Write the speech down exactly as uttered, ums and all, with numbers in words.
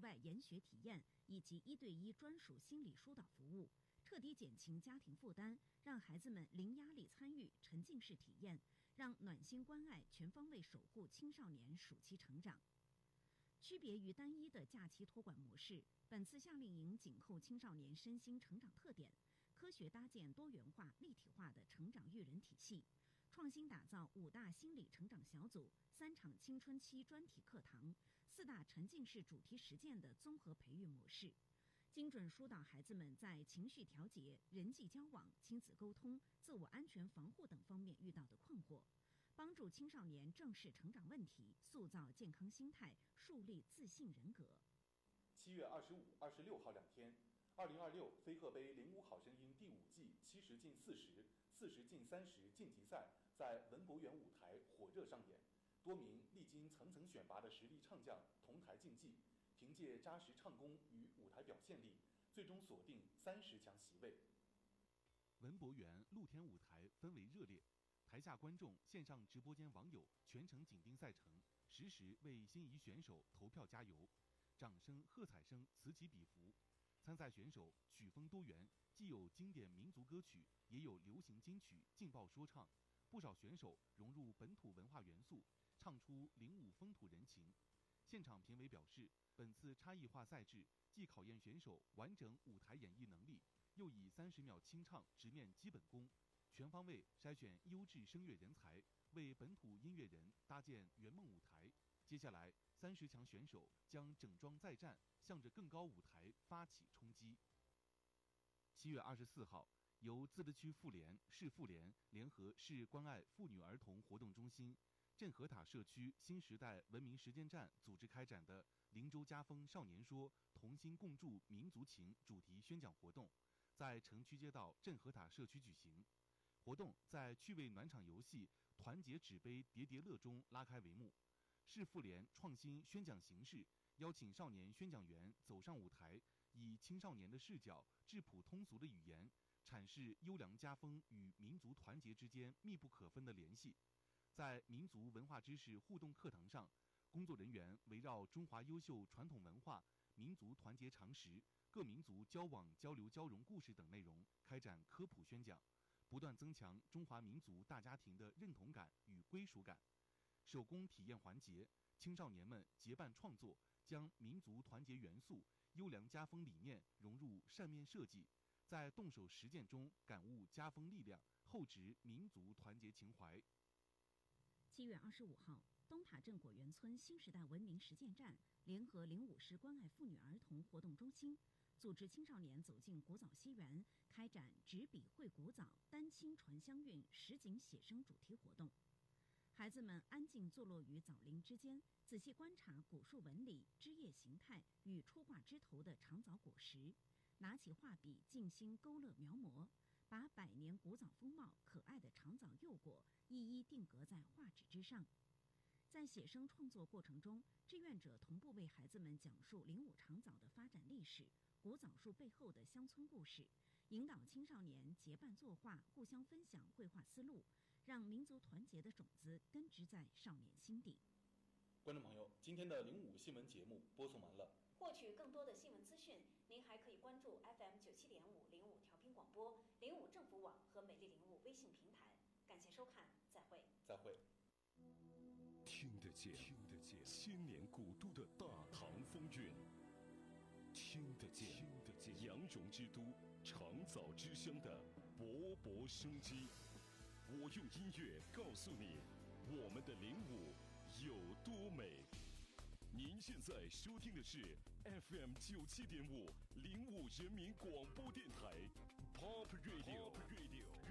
外研学体验以及一对一专属心理疏导服务，彻底减轻家庭负担，让孩子们零压力参与沉浸式体验，让暖心关爱全方位守护青少年暑期成长。区别于单一的假期托管模式，本次夏令营紧扣青少年身心成长特点，科学搭建多元化、立体化的成长育人体系，创新打造五大心理成长小组、三场青春期专题课堂、四大沉浸式主题实践的综合培育模式，精准疏导孩子们在情绪调节、人际交往、亲子沟通、自我安全防护等方面遇到的困惑，帮助青少年正视成长问题，塑造健康心态，树立自信人格。 七月二十五、二十六号两天，二零二六飞鹤杯零五好声音第五季七十进四十、四十进三十晋级赛在文博园舞台火热上演，多名历经层层选拔的实力唱将同台竞技，凭借扎实唱功与舞台表现力，最终锁定三十强席位。 文博园露天舞台氛围热烈，台下观众、线上直播间网友全程紧盯赛程，实时为心仪选手投票加油，掌声、喝彩声此起彼伏。参赛选手曲风多元，既有经典民族歌曲，也有流行金曲、劲爆说唱。不少选手融入本土文化元素，唱出领舞风土人情。现场评委表示，本次差异化赛制既考验选手完整舞台演绎能力，又以三十秒清唱直面基本功，全方位筛选优质声乐人才，为本土音乐人搭建圆梦舞台。接下来，三十强选手将整装再战，向着更高舞台发起冲击。七月二十四号，由自治区妇联、市妇联联合市关爱妇女儿童活动中心、镇河塔社区新时代文明实践站组织开展的灵州家风少年说同心共筑民族情主题宣讲活动，在城区街道镇河塔社区举行。活动在趣味暖场游戏团结纸杯叠叠乐中拉开帷幕。市妇联创新宣讲形式，邀请少年宣讲员走上舞台，以青少年的视角、质朴通俗的语言，阐释优良家风与民族团结之间密不可分的联系。在民族文化知识互动课堂上，工作人员围绕中华优秀传统文化、民族团结常识、各民族交往交流交融故事等内容开展科普宣讲，不断增强中华民族大家庭的认同感与归属感。手工体验环节，青少年们结伴创作，将民族团结元素、优良家风理念融入扇面设计，在动手实践中感悟家风力量，厚植民族团结情怀。 七月二十五号，东塔镇果园村新时代文明实践站联合灵武市关爱妇女儿童活动中心，组织青少年走进古早西园，开展执笔绘古早、丹青传香韵实景写生主题活动。孩子们安静坐落于枣林之间，仔细观察古树纹理、枝叶形态与初挂枝头的长枣果实，拿起画笔静心勾勒描摹，把百年古早风貌、可爱的长枣幼果一一定格在画纸之上。在写生创作过程中，志愿者同步为孩子们讲述灵武长枣的发展历史、古枣树背后的乡村故事，引导青少年结伴作画，互相分享绘画思路，让民族团结的种子根植在少年心底。 观众朋友，今天的零五新闻节目播送完了。 获取更多的新闻资讯，您还可以关注 F M 九七点五零五调频广播、零五政府网和美丽零五微信平台。感谢收看，再会。 再会。 听得见，听得见千年古都的大唐风韵，听得见，听得见羊绒之都长枣之乡的勃勃生机。我用音乐告诉你，我们的灵武有多美。您现在收听的是 F M 九七点五零五人民广播电台 Pop Radio。